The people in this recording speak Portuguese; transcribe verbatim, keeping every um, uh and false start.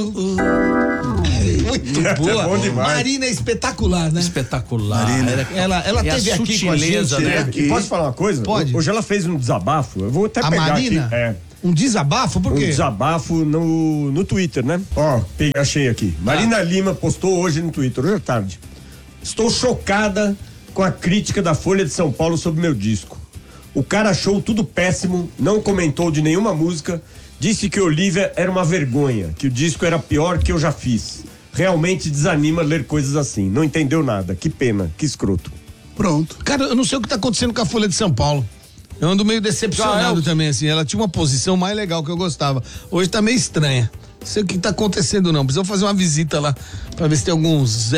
Muito boa. É bom Marina é espetacular, né? Espetacular. Marina. Ela, ela é teve a aqui com a gente, né? Aqui. Posso falar uma coisa? Pode. Hoje ela fez um desabafo. Eu vou até A pegar Marina? aqui. É. Um desabafo? Por Um quê? desabafo no, no Twitter, né? Ó, peguei, achei aqui. Marina Ah. Lima postou hoje no Twitter, hoje à tarde. Estou chocada com a crítica da Folha de São Paulo sobre meu disco. O cara achou tudo péssimo, não comentou de nenhuma música, disse que Olivia era uma vergonha, que o disco era pior que eu já fiz. Realmente desanima ler coisas assim. Não entendeu nada. Que pena, que escroto. Pronto. Cara, eu não sei o que tá acontecendo com a Folha de São Paulo. Eu ando meio decepcionado Ah, é? também, assim. Ela tinha uma posição mais legal que eu gostava. Hoje tá meio estranha. Não sei o que tá acontecendo, não. Precisa fazer uma visita lá pra ver se tem alguns